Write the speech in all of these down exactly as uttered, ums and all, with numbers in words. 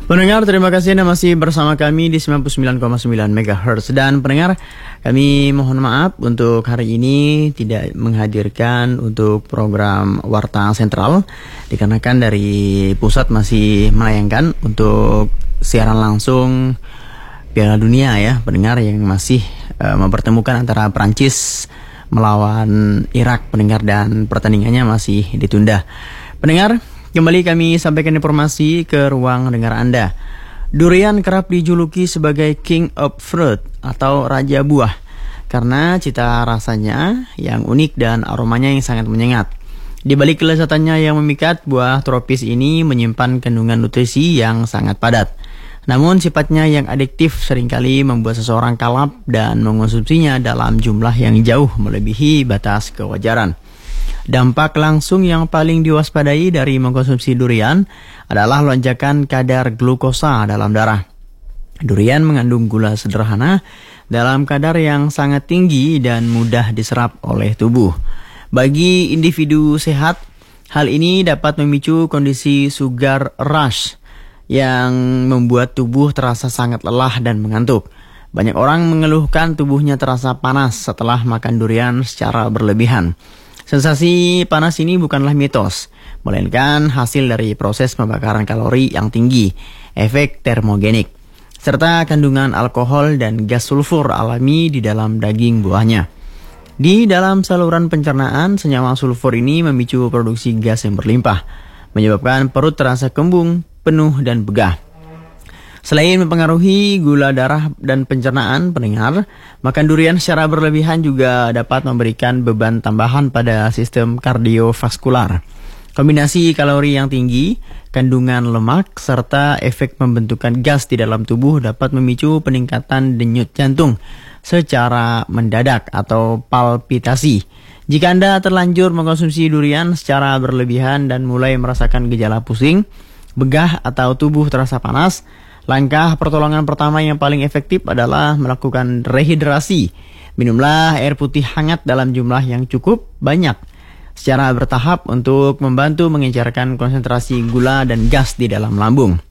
Pendengar, terima kasih Anda masih bersama kami di sembilan puluh sembilan koma sembilan megahertz. Dan pendengar, kami mohon maaf untuk hari ini tidak menghadirkan untuk program Warta Sentral, dikarenakan dari pusat masih melayangkan untuk siaran langsung Piala Dunia ya, pendengar, yang masih uh, mempertemukan antara Prancis melawan Irak, pendengar, dan pertandingannya masih ditunda. Pendengar, kembali kami sampaikan informasi ke ruang dengar Anda. Durian kerap dijuluki sebagai King of Fruit atau Raja Buah karena cita rasanya yang unik dan aromanya yang sangat menyengat. Di balik kelezatannya yang memikat, buah tropis ini menyimpan kandungan nutrisi yang sangat padat. Namun sifatnya yang adiktif seringkali membuat seseorang kalap dan mengonsumsinya dalam jumlah yang jauh melebihi batas kewajaran. Dampak langsung yang paling diwaspadai dari mengkonsumsi durian adalah lonjakan kadar glukosa dalam darah. Durian mengandung gula sederhana dalam kadar yang sangat tinggi dan mudah diserap oleh tubuh. Bagi individu sehat, hal ini dapat memicu kondisi sugar rush yang membuat tubuh terasa sangat lelah dan mengantuk. Banyak orang mengeluhkan tubuhnya terasa panas setelah makan durian secara berlebihan. Sensasi panas ini bukanlah mitos, melainkan hasil dari proses pembakaran kalori yang tinggi, efek termogenik, serta kandungan alkohol dan gas sulfur alami di dalam daging buahnya. Di dalam saluran pencernaan, senyawa sulfur ini memicu produksi gas yang berlimpah, menyebabkan perut terasa kembung, penuh, dan begah. Selain mempengaruhi gula darah dan pencernaan, pendengar, makan durian secara berlebihan juga dapat memberikan beban tambahan pada sistem kardiovaskular. Kombinasi kalori yang tinggi, kandungan lemak, serta efek pembentukan gas di dalam tubuh dapat memicu peningkatan denyut jantung secara mendadak atau palpitasi. Jika Anda terlanjur mengkonsumsi durian secara berlebihan dan mulai merasakan gejala pusing, begah, atau tubuh terasa panas, langkah pertolongan pertama yang paling efektif adalah melakukan rehidrasi. Minumlah air putih hangat dalam jumlah yang cukup banyak secara bertahap untuk membantu mengencarkan konsentrasi gula dan gas di dalam lambung.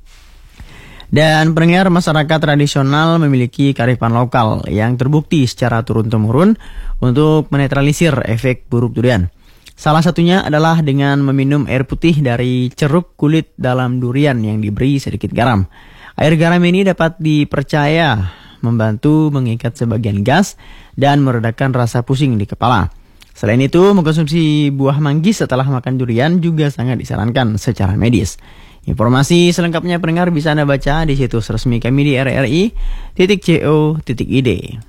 Dan pendengar, masyarakat tradisional memiliki kearifan lokal yang terbukti secara turun-temurun untuk menetralisir efek buruk durian. Salah satunya adalah dengan meminum air putih dari ceruk kulit dalam durian yang diberi sedikit garam. Air garam ini dapat dipercaya membantu mengikat sebagian gas dan meredakan rasa pusing di kepala. Selain itu, mengkonsumsi buah manggis setelah makan durian juga sangat disarankan secara medis. Informasi selengkapnya pendengar bisa Anda baca di situs resmi kami di r r i titik co titik i d.